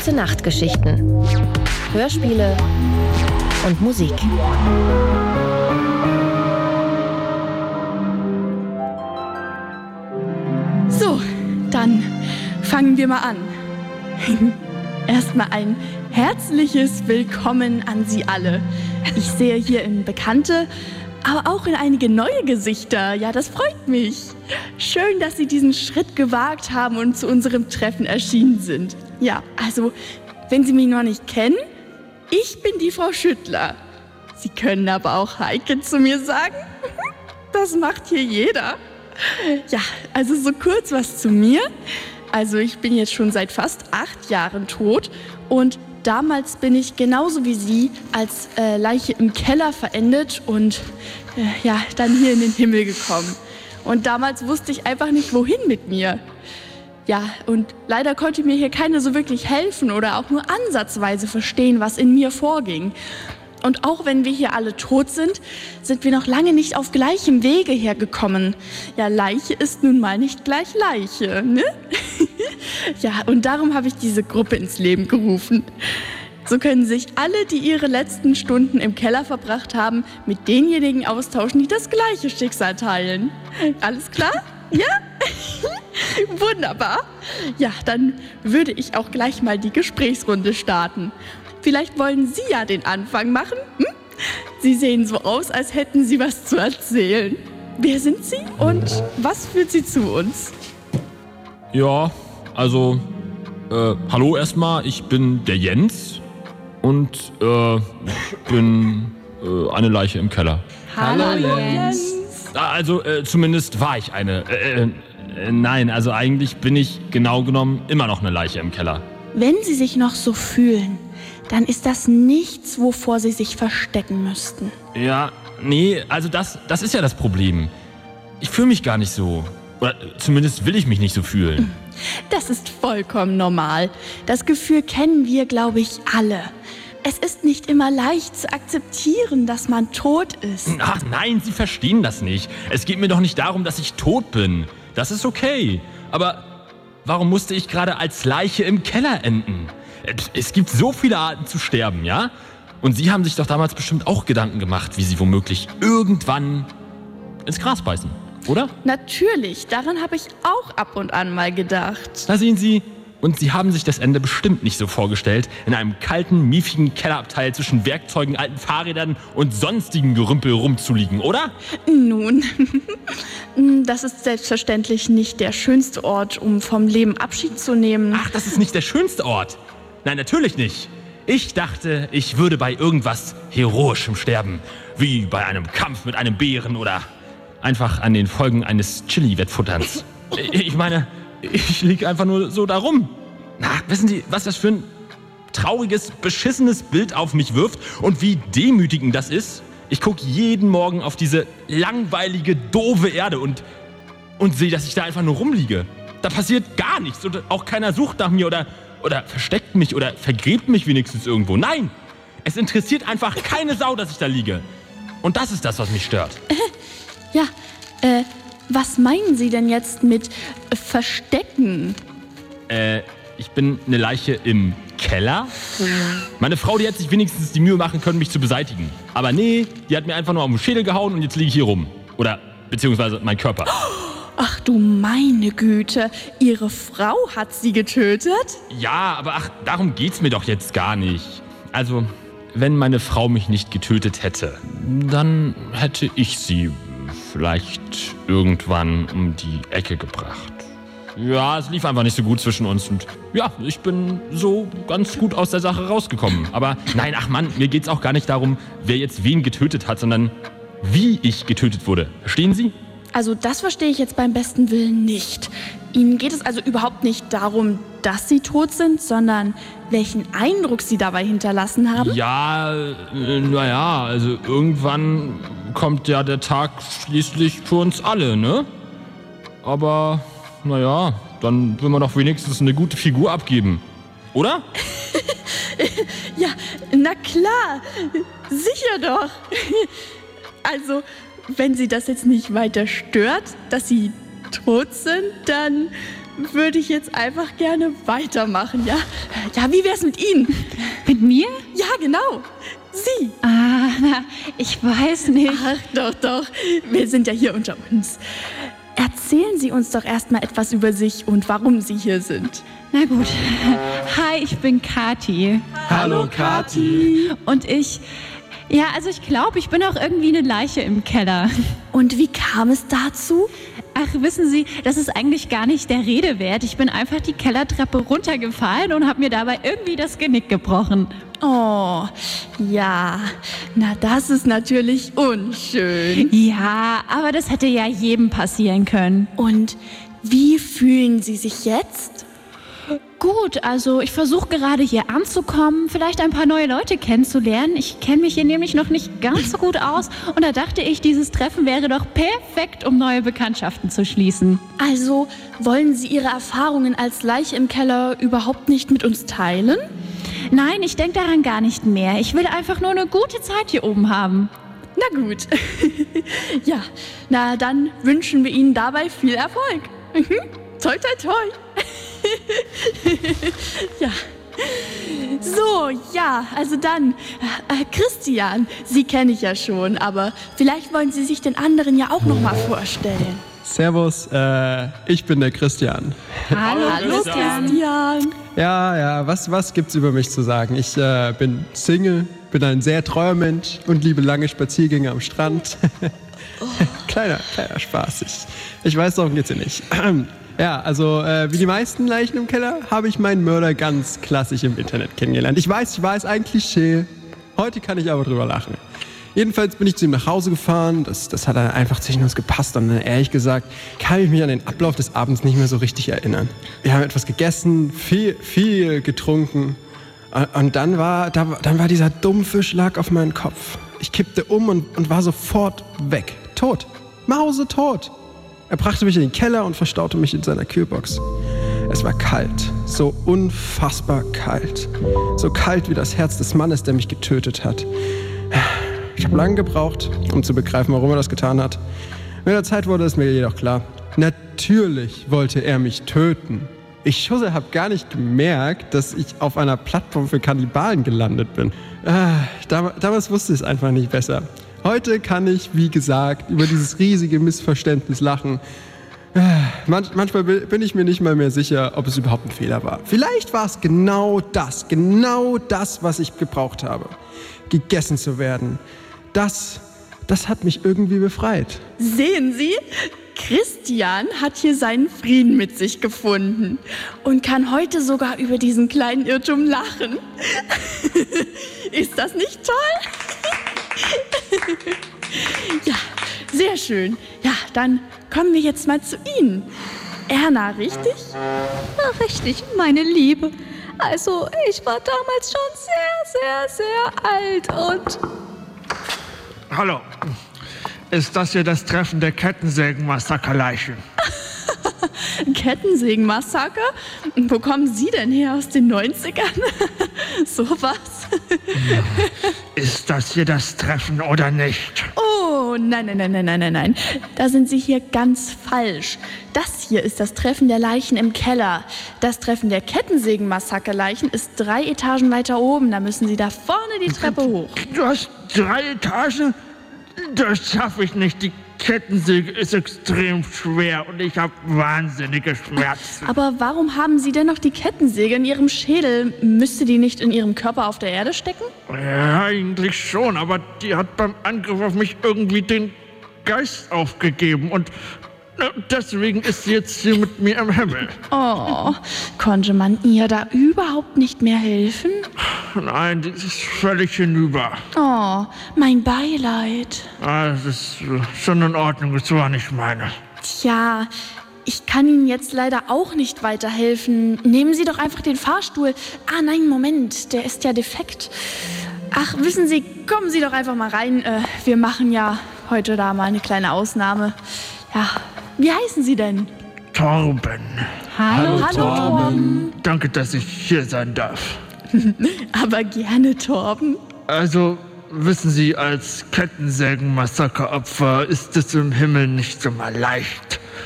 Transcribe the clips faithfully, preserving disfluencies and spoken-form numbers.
Gute-Nacht-Geschichten, Hörspiele und Musik. So, dann fangen wir mal an. Erstmal ein herzliches Willkommen an Sie alle. Ich sehe hier in Bekannte, aber auch in einige neue Gesichter. Ja, das freut mich. Schön, dass Sie diesen Schritt gewagt haben und zu unserem Treffen erschienen sind. Ja, also, wenn Sie mich noch nicht kennen, ich bin die Frau Schüttler. Sie können aber auch Heike zu mir sagen. Das macht hier jeder. Ja, also so kurz was zu mir. Also ich bin jetzt schon seit fast acht Jahren tot und damals bin ich genauso wie Sie als äh, Leiche im Keller verendet und äh, ja, dann hier in den Himmel gekommen. Und damals wusste ich einfach nicht, wohin mit mir. Ja, und leider konnte mir hier keiner so wirklich helfen oder auch nur ansatzweise verstehen, was in mir vorging. Und auch wenn wir hier alle tot sind, sind wir noch lange nicht auf gleichem Wege hergekommen. Ja, Leiche ist nun mal nicht gleich Leiche, ne? Ja, und darum habe ich diese Gruppe ins Leben gerufen. So können sich alle, die ihre letzten Stunden im Keller verbracht haben, mit denjenigen austauschen, die das gleiche Schicksal teilen. Alles klar? Ja? Wunderbar. Ja, dann würde ich auch gleich mal die Gesprächsrunde starten. Vielleicht wollen Sie ja den Anfang machen? Hm? Sie sehen so aus, als hätten Sie was zu erzählen. Wer sind Sie und was führt Sie zu uns? Ja, also, äh, hallo erstmal, ich bin der Jens und äh, bin äh, eine Leiche im Keller. Hallo, Jens. Also, äh, zumindest war ich eine. Äh, äh, nein, also eigentlich bin ich genau genommen immer noch eine Leiche im Keller. Wenn Sie sich noch so fühlen, dann ist das nichts, wovor Sie sich verstecken müssten. Ja, nee, also das, das ist ja das Problem. Ich fühle mich gar nicht so. Oder zumindest will ich mich nicht so fühlen. Das ist vollkommen normal. Das Gefühl kennen wir, glaube ich, alle. Es ist nicht immer leicht zu akzeptieren, dass man tot ist. Ach nein, Sie verstehen das nicht. Es geht mir doch nicht darum, dass ich tot bin. Das ist okay. Aber warum musste ich gerade als Leiche im Keller enden? Es gibt so viele Arten zu sterben, ja? Und Sie haben sich doch damals bestimmt auch Gedanken gemacht, wie Sie womöglich irgendwann ins Gras beißen, oder? Natürlich, daran habe ich auch ab und an mal gedacht. Da sehen Sie, und Sie haben sich das Ende bestimmt nicht so vorgestellt, in einem kalten, miefigen Kellerabteil zwischen Werkzeugen, alten Fahrrädern und sonstigen Gerümpel rumzuliegen, oder? Nun, das ist selbstverständlich nicht der schönste Ort, um vom Leben Abschied zu nehmen. Ach, das ist nicht der schönste Ort. Nein, natürlich nicht. Ich dachte, ich würde bei irgendwas Heroischem sterben. Wie bei einem Kampf mit einem Bären oder einfach an den Folgen eines Chili-Wettfutterns. Ich meine, ich liege einfach nur so da rum. Na, wissen Sie, was das für ein trauriges, beschissenes Bild auf mich wirft und wie demütigend das ist? Ich gucke jeden Morgen auf diese langweilige, doofe Erde und, und sehe, dass ich da einfach nur rumliege. Da passiert gar nichts und auch keiner sucht nach mir oder... Oder versteckt mich oder vergräbt mich wenigstens irgendwo. Nein, es interessiert einfach keine Sau, dass ich da liege. Und das ist das, was mich stört. Äh, ja, äh, was meinen Sie denn jetzt mit äh, verstecken? Äh, ich bin eine Leiche im Keller. Meine Frau, die hätte sich wenigstens die Mühe machen können, mich zu beseitigen. Aber nee, die hat mir einfach nur auf den Schädel gehauen und jetzt liege ich hier rum. Oder beziehungsweise mein Körper. Ach du meine Güte, Ihre Frau hat Sie getötet? Ja, aber ach, darum geht's mir doch jetzt gar nicht. Also, wenn meine Frau mich nicht getötet hätte, dann hätte ich sie vielleicht irgendwann um die Ecke gebracht. Ja, es lief einfach nicht so gut zwischen uns und ja, ich bin so ganz gut aus der Sache rausgekommen. Aber nein, ach Mann, mir geht's auch gar nicht darum, wer jetzt wen getötet hat, sondern wie ich getötet wurde. Verstehen Sie? Also das verstehe ich jetzt beim besten Willen nicht. Ihnen geht es also überhaupt nicht darum, dass Sie tot sind, sondern welchen Eindruck Sie dabei hinterlassen haben? Ja, äh, naja, also irgendwann kommt ja der Tag schließlich für uns alle, ne? Aber, naja, dann will man doch wenigstens eine gute Figur abgeben, oder? Ja, na klar, sicher doch. Also... Wenn Sie das jetzt nicht weiter stört, dass Sie tot sind, dann würde ich jetzt einfach gerne weitermachen, ja? Ja, wie wär's mit Ihnen? Mit mir? Ja, genau. Sie. Ah, na, ich weiß nicht. Ach, doch, doch. Wir sind ja hier unter uns. Erzählen Sie uns doch erstmal etwas über sich und warum Sie hier sind. Na gut. Hi, ich bin Kathi. Hallo, Kathi. Und ich... Ja, also ich glaube, ich bin auch irgendwie eine Leiche im Keller. Und wie kam es dazu? Ach, wissen Sie, das ist eigentlich gar nicht der Rede wert. Ich bin einfach die Kellertreppe runtergefallen und habe mir dabei irgendwie das Genick gebrochen. Oh, ja. Na, das ist natürlich unschön. Ja, aber das hätte ja jedem passieren können. Und wie fühlen Sie sich jetzt? Gut, also ich versuche gerade hier anzukommen, vielleicht ein paar neue Leute kennenzulernen. Ich kenne mich hier nämlich noch nicht ganz so gut aus und da dachte ich, dieses Treffen wäre doch perfekt, um neue Bekanntschaften zu schließen. Also wollen Sie Ihre Erfahrungen als Leiche im Keller überhaupt nicht mit uns teilen? Nein, ich denke daran gar nicht mehr. Ich will einfach nur eine gute Zeit hier oben haben. Na gut. Ja, na dann wünschen wir Ihnen dabei viel Erfolg. Mhm. Toi, toi, toi. Ja. So, ja, also dann, äh, Christian, Sie kenne ich ja schon, aber vielleicht wollen Sie sich den anderen ja auch noch mal vorstellen. Servus, äh, ich bin der Christian. Hallo, Hallo, Christian. Ja, ja, was, was gibt's über mich zu sagen? Ich äh, bin Single, bin ein sehr treuer Mensch und liebe lange Spaziergänge am Strand. Oh. kleiner, kleiner Spaß. Ich, ich weiß, darum geht's ja nicht. Ja, also äh, wie die meisten Leichen im Keller habe ich meinen Mörder ganz klassisch im Internet kennengelernt. Ich weiß, ich weiß, ein Klischee. Heute kann ich aber drüber lachen. Jedenfalls bin ich zu ihm nach Hause gefahren. Das, das hat einfach zwischen uns gepasst. Und ehrlich gesagt kann ich mich an den Ablauf des Abends nicht mehr so richtig erinnern. Wir haben etwas gegessen, viel, viel getrunken. Und dann war, da, dann war dieser dumpfe Schlag auf meinen Kopf. Ich kippte um und, und war sofort weg. Tot. Mause tot. Er brachte mich in den Keller und verstaute mich in seiner Kühlbox. Es war kalt, so unfassbar kalt. So kalt wie das Herz des Mannes, der mich getötet hat. Ich habe lange gebraucht, um zu begreifen, warum er das getan hat. Mit der Zeit wurde es mir jedoch klar. Natürlich wollte er mich töten. Ich Schusse habe gar nicht gemerkt, dass ich auf einer Plattform für Kannibalen gelandet bin. Ah, damals wusste ich es einfach nicht besser. Heute kann ich, wie gesagt, über dieses riesige Missverständnis lachen. Manch, manchmal bin ich mir nicht mal mehr sicher, ob es überhaupt ein Fehler war. Vielleicht war es genau das, genau das, was ich gebraucht habe. Gegessen zu werden. Das, das hat mich irgendwie befreit. Sehen Sie? Christian hat hier seinen Frieden mit sich gefunden und kann heute sogar über diesen kleinen Irrtum lachen. Ist das nicht toll? Ja, sehr schön. Ja, dann kommen wir jetzt mal zu Ihnen. Erna, richtig? Ja, richtig, meine Liebe. Also, ich war damals schon sehr, sehr, sehr alt und... Hallo. Ist das hier das Treffen der Kettensägen-Massaker-Leichen? Kettensägen-Massaker? Wo kommen Sie denn her, aus den neunzigern? So was? Ist das hier das Treffen oder nicht? Oh, nein, nein, nein, nein, nein, nein, nein. Da sind Sie hier ganz falsch. Das hier ist das Treffen der Leichen im Keller. Das Treffen der Kettensägen-Massaker-Leichen ist drei Etagen weiter oben. Da müssen Sie da vorne die Treppe hoch. Du hast drei Etagen? Das schaffe ich nicht. Die Kettensäge ist extrem schwer und ich habe wahnsinnige Schmerzen. Aber warum haben Sie denn noch die Kettensäge in Ihrem Schädel? Müsste die nicht in Ihrem Körper auf der Erde stecken? Ja, eigentlich schon, aber die hat beim Angriff auf mich irgendwie den Geist aufgegeben und deswegen ist sie jetzt hier mit mir im Himmel. Oh, konnte man ihr da überhaupt nicht mehr helfen? Nein, das ist völlig hinüber. Oh, mein Beileid. Ah, das ist schon in Ordnung, das war nicht meine. Tja, ich kann Ihnen jetzt leider auch nicht weiterhelfen. Nehmen Sie doch einfach den Fahrstuhl. Ah nein, Moment, der ist ja defekt. Ach, wissen Sie, kommen Sie doch einfach mal rein. Äh, wir machen ja heute da mal eine kleine Ausnahme. Ja, wie heißen Sie denn? Torben. Hallo, Hallo, Torben. Danke, dass ich hier sein darf. Aber gerne, Torben. Also, wissen Sie, als Kettensägen-Massakeropfer ist es im Himmel nicht so mal leicht.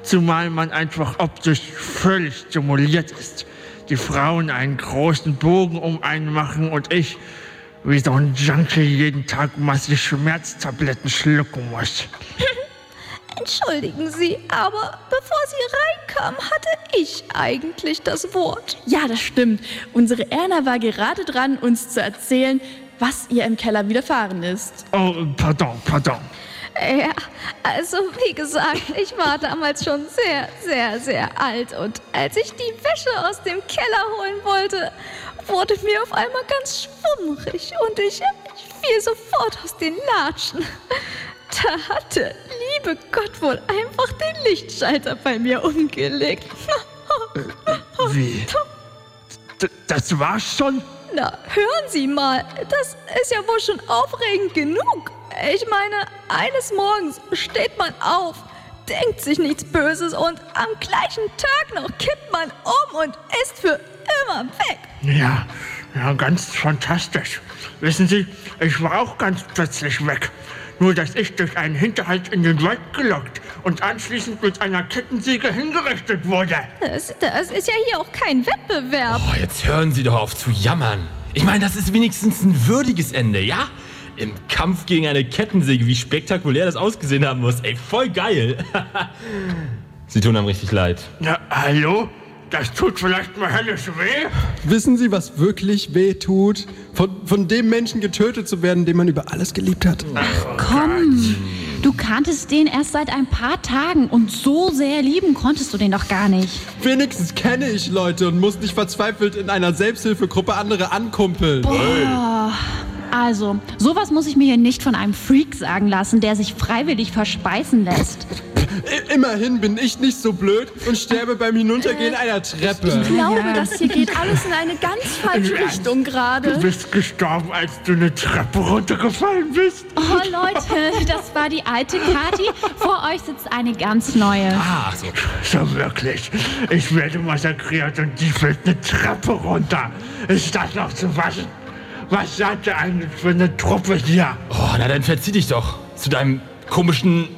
Zumal man einfach optisch völlig stimuliert ist. Die Frauen einen großen Bogen um einen machen und ich, wie so ein Junkie, jeden Tag massig Schmerztabletten schlucken muss. Entschuldigen Sie, aber bevor Sie reinkamen, hatte ich eigentlich das Wort. Ja, das stimmt. Unsere Erna war gerade dran, uns zu erzählen, was ihr im Keller widerfahren ist. Oh, pardon, pardon. Ja, also wie gesagt, ich war damals schon sehr, sehr, sehr alt und als ich die Wäsche aus dem Keller holen wollte, wurde mir auf einmal ganz schwummrig und ich, ich fiel sofort aus den Latschen. Da hatte, liebe Gott, wohl einfach den Lichtschalter bei mir umgelegt. Wie? D- das war's schon? Na, hören Sie mal, das ist ja wohl schon aufregend genug. Ich meine, eines Morgens steht man auf, denkt sich nichts Böses und am gleichen Tag noch kippt man um und ist für immer weg. Ja, ja, ganz fantastisch. Wissen Sie, ich war auch ganz plötzlich weg. Nur, dass ich durch einen Hinterhalt in den Wald gelockt und anschließend mit einer Kettensäge hingerichtet wurde. Das, das ist ja hier auch kein Wettbewerb. Oh, jetzt hören Sie doch auf zu jammern. Ich meine, das ist wenigstens ein würdiges Ende, ja? Im Kampf gegen eine Kettensäge, wie spektakulär das ausgesehen haben muss. Ey, voll geil. Sie tun einem richtig leid. Na, hallo? Das tut vielleicht mal höllisch weh? Wissen Sie, was wirklich weh tut? Von, von dem Menschen getötet zu werden, den man über alles geliebt hat. Komm, du kanntest den erst seit ein paar Tagen und so sehr lieben konntest du den doch gar nicht. Wenigstens kenne ich Leute und muss nicht verzweifelt in einer Selbsthilfegruppe andere ankumpeln. Boah. Also, sowas muss ich mir hier nicht von einem Freak sagen lassen, der sich freiwillig verspeisen lässt. I- Immerhin bin ich nicht so blöd und sterbe beim Hinuntergehen einer Treppe. Ich glaube, das hier geht alles in eine ganz falsche Richtung Du gerade. bist gestorben, als du eine Treppe runtergefallen bist. Oh Leute, das war die alte Kathi. Vor euch sitzt eine ganz neue. Ach so. So wirklich. Ich werde massakriert und die fällt eine Treppe runter. Ist das noch zu waschen? Was seid ihr eigentlich für eine Truppe hier? Oh, na dann verzieh dich doch zu deinem komischen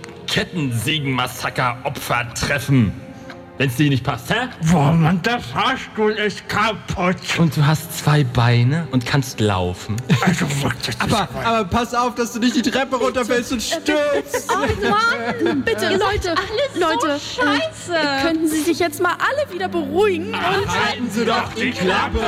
Kettensägen-Massaker-Opfertreffen. Wenn's dir nicht passt, hä? Boah, Mann, der Fahrstuhl ist kaputt. Und du hast zwei Beine und kannst laufen. Also wirklich. Aber, aber pass auf, dass du nicht die Treppe runterfällst und stürzt. Oh Mann, bitte, Leute, alles Leute, so scheiße. äh, könnten Sie sich jetzt mal alle wieder beruhigen? Und Halten Sie doch die Klappe!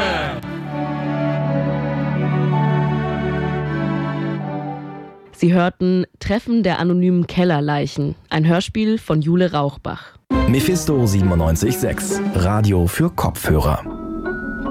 Sie hörten Treffen der anonymen Kellerleichen, ein Hörspiel von Jule Rauchbach. Mephisto siebenundneunzig Komma sechs, Radio für Kopfhörer.